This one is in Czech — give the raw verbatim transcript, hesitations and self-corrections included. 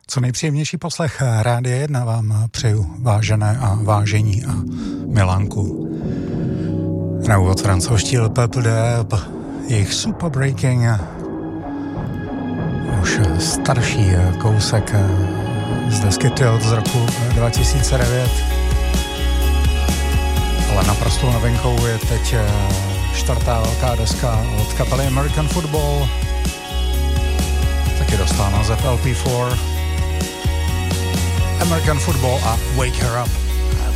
Co nejpříjemnější poslech Rádia jedna vám přeju, vážené a vážení a milánku. Na úvod francouzští Le Peuple d'Herbe, jejich Super Breaking, už starší kousek z desky Tilt z roku dva tisíce devět, ale naprostou novinkou je teď čtvrtá velká deska od kapely American Football, taky dostala název L P čtyři, American Football a Wake Her Up.